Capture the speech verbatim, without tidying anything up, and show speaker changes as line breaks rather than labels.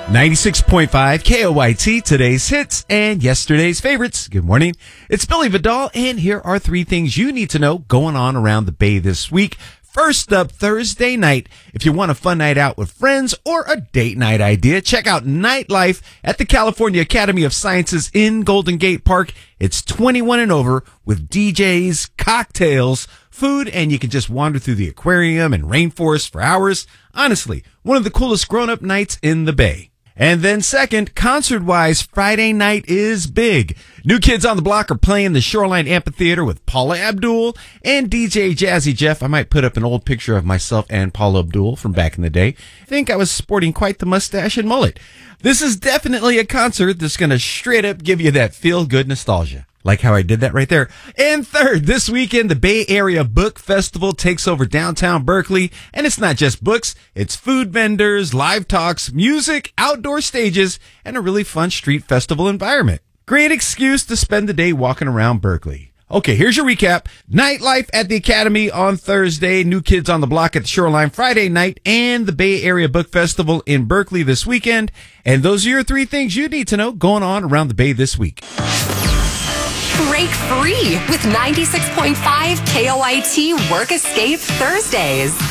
ninety-six point five K O Y T, today's hits and yesterday's favorites. Good morning. It's Billy Vidal, and here are three things you need to know going on around the Bay this week. First up, Thursday night. If you want a fun night out with friends or a date night idea, check out Nightlife at the California Academy of Sciences in Golden Gate Park. It's twenty-one and over with D Js, cocktails, food, and you can just wander through the aquarium and rainforest for hours. Honestly, one of the coolest grown-up nights in the Bay. And then second, concert-wise, Friday night is big. New Kids on the Block are playing the Shoreline Amphitheater with Paula Abdul and D J Jazzy Jeff. I might put up an old picture of myself and Paula Abdul from back in the day. I think I was sporting quite the mustache and mullet. This is definitely a concert that's going to straight up give you that feel-good nostalgia. Like how I did that right there. And third, this weekend, the Bay Area Book Festival takes over downtown Berkeley. And it's not just books. It's food vendors, live talks, music, outdoor stages, and a really fun street festival environment. Great excuse to spend the day walking around Berkeley. Okay, here's your recap. Nightlife at the Academy on Thursday, New Kids on the Block at the Shoreline Friday night, and the Bay Area Book Festival in Berkeley this weekend. And those are your three things you need to know going on around the Bay this week.
Break free with ninety-six point five K O I T Work Escape Thursdays.